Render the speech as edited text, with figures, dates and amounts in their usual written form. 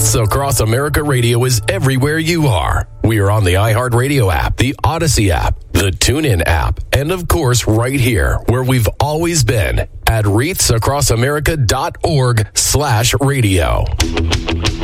Wreaths Across America Radio is everywhere you are. We are on the iHeartRadio app, the Odyssey app, the TuneIn app, and of course right here where we've always been at wreathsacrossamerica.org/radio.